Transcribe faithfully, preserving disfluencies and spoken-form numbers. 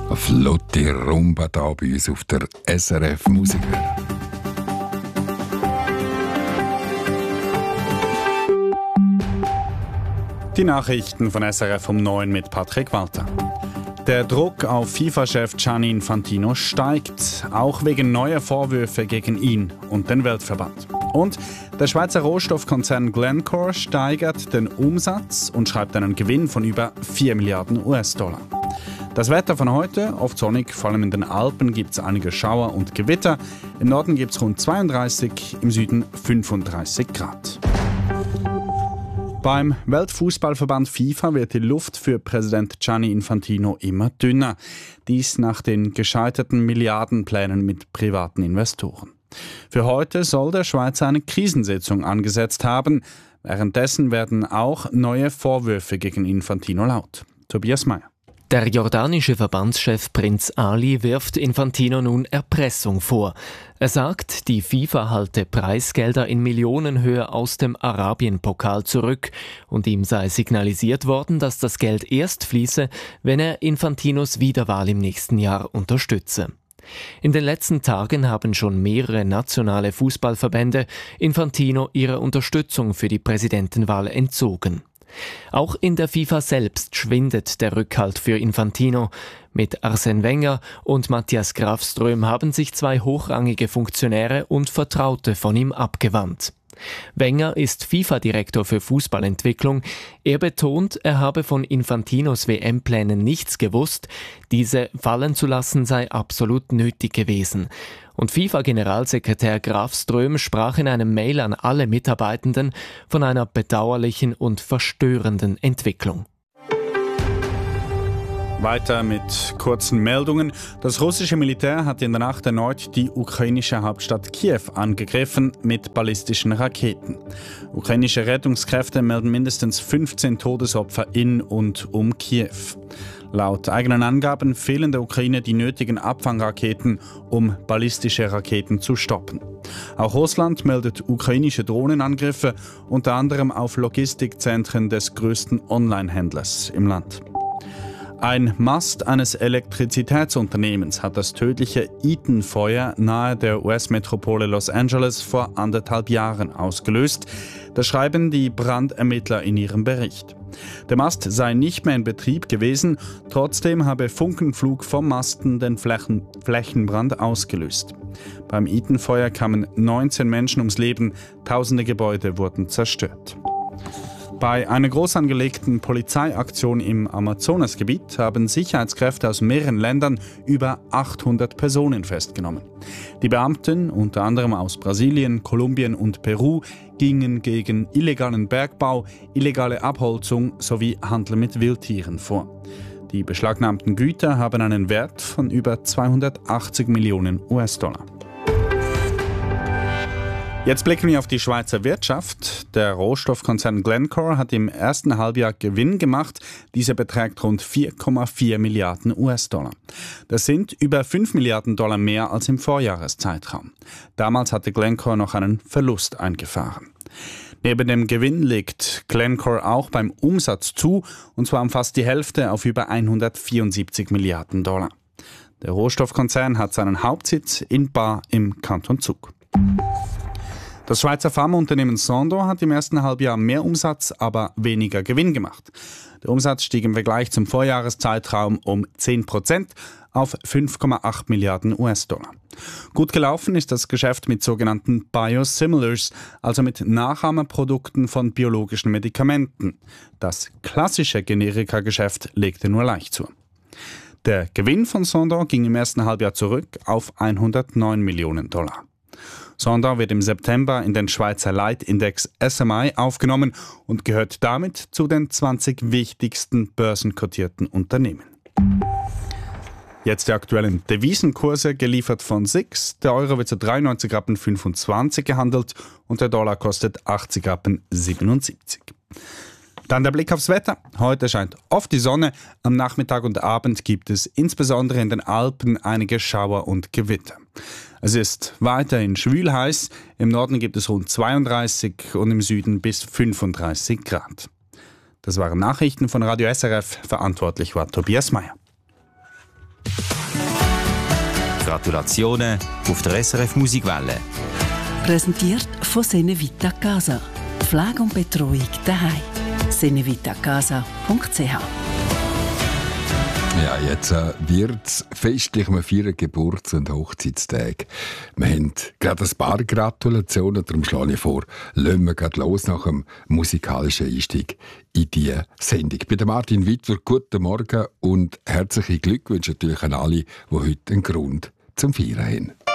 Eine flotte Rumba da bei uns auf der S R F Musikwelle. Die Nachrichten von S R F um neun mit Patrick Walter. Der Druck auf FIFA-Chef Gianni Infantino steigt, auch wegen neuer Vorwürfe gegen ihn und den Weltverband. Und der Schweizer Rohstoffkonzern Glencore steigert den Umsatz und schreibt einen Gewinn von über vier Milliarden U S-Dollar. Das Wetter von heute, oft sonnig, vor allem in den Alpen gibt es einige Schauer und Gewitter. Im Norden gibt es rund zweiunddreißig, im Süden fünfunddreißig Grad. Beim Weltfußballverband FIFA wird die Luft für Präsident Gianni Infantino immer dünner. Dies nach den gescheiterten Milliardenplänen mit privaten Investoren. Für heute soll der Schweizer eine Krisensitzung angesetzt haben. Währenddessen werden auch neue Vorwürfe gegen Infantino laut. Tobias Meyer. Der jordanische Verbandschef Prinz Ali wirft Infantino nun Erpressung vor. Er sagt, die FIFA halte Preisgelder in Millionenhöhe aus dem Arabien-Pokal zurück und ihm sei signalisiert worden, dass das Geld erst fließe, wenn er Infantinos Wiederwahl im nächsten Jahr unterstütze. In den letzten Tagen haben schon mehrere nationale Fußballverbände Infantino ihre Unterstützung für die Präsidentenwahl entzogen. Auch in der FIFA selbst schwindet der Rückhalt für Infantino. Mit Arsène Wenger und Matthias Grafström haben sich zwei hochrangige Funktionäre und Vertraute von ihm abgewandt. Wenger ist FIFA-Direktor für Fußballentwicklung. Er betont, er habe von Infantinos W M-Plänen nichts gewusst. Diese fallen zu lassen sei absolut nötig gewesen. Und FIFA-Generalsekretär Grafström sprach in einem Mail an alle Mitarbeitenden von einer bedauerlichen und verstörenden Entwicklung. Weiter mit kurzen Meldungen. Das russische Militär hat in der Nacht erneut die ukrainische Hauptstadt Kiew angegriffen mit ballistischen Raketen. Ukrainische Rettungskräfte melden mindestens fünfzehn Todesopfer in und um Kiew. Laut eigenen Angaben fehlen der Ukraine die nötigen Abfangraketen, um ballistische Raketen zu stoppen. Auch Russland meldet ukrainische Drohnenangriffe, unter anderem auf Logistikzentren des größten Online-Händlers im Land. Ein Mast eines Elektrizitätsunternehmens hat das tödliche Eaton-Feuer nahe der U S-Metropole Los Angeles vor anderthalb Jahren ausgelöst. Das schreiben die Brandermittler in ihrem Bericht. Der Mast sei nicht mehr in Betrieb gewesen, trotzdem habe Funkenflug vom Masten den Flächen- Flächenbrand ausgelöst. Beim Eaton-Feuer kamen neunzehn Menschen ums Leben, tausende Gebäude wurden zerstört. Bei einer groß angelegten Polizeiaktion im Amazonasgebiet haben Sicherheitskräfte aus mehreren Ländern über achthundert Personen festgenommen. Die Beamten, unter anderem aus Brasilien, Kolumbien und Peru, gingen gegen illegalen Bergbau, illegale Abholzung sowie Handel mit Wildtieren vor. Die beschlagnahmten Güter haben einen Wert von über zweihundertachtzig Millionen U S-Dollar. Jetzt blicken wir auf die Schweizer Wirtschaft. Der Rohstoffkonzern Glencore hat im ersten Halbjahr Gewinn gemacht. Dieser beträgt rund vier Komma vier Milliarden U S-Dollar. Das sind über fünf Milliarden Dollar mehr als im Vorjahreszeitraum. Damals hatte Glencore noch einen Verlust eingefahren. Neben dem Gewinn legt Glencore auch beim Umsatz zu, und zwar um fast die Hälfte auf über hundertvierundsiebzig Milliarden Dollar. Der Rohstoffkonzern hat seinen Hauptsitz in Bar im Kanton Zug. Das Schweizer Pharmaunternehmen Sandoz hat im ersten Halbjahr mehr Umsatz, aber weniger Gewinn gemacht. Der Umsatz stieg im Vergleich zum Vorjahreszeitraum um zehn Prozent auf fünf Komma acht Milliarden U S-Dollar. Gut gelaufen ist das Geschäft mit sogenannten Biosimilars, also mit Nachahmerprodukten von biologischen Medikamenten. Das klassische Generika-Geschäft legte nur leicht zu. Der Gewinn von Sandoz ging im ersten Halbjahr zurück auf hundertneun Millionen Dollar. Sandoz wird im September in den Schweizer Leitindex S M I aufgenommen und gehört damit zu den zwanzig wichtigsten börsenkotierten Unternehmen. Jetzt die aktuellen Devisenkurse, geliefert von S I X. Der Euro wird zu dreiundneunzig Rappen fünfundzwanzig gehandelt und der Dollar kostet achtzig Rappen siebenundsiebzig. Dann der Blick aufs Wetter. Heute scheint oft die Sonne. Am Nachmittag und Abend gibt es insbesondere in den Alpen einige Schauer und Gewitter. Es ist weiterhin schwül heiß. Im Norden gibt es rund zweiunddreißig und im Süden bis fünfunddreißig Grad. Das waren Nachrichten von Radio S R F. Verantwortlich war Tobias Meyer. Gratulationen auf der S R F Musikwelle. Präsentiert von Senevita Casa. Pflege und Betreuung daheim. senevitacasa punkt c h. Ja, jetzt äh, wird es festlich, wir feiern Geburts- und Hochzeitstage. Wir haben gerade ein paar Gratulationen, darum schlage ich vor, lassen wir gerade los nach dem musikalischen Einstieg in diese Sendung. Bei der Martin Wittwer, guten Morgen und herzliche Glückwünsche natürlich an alle, die heute einen Grund zum Feiern haben.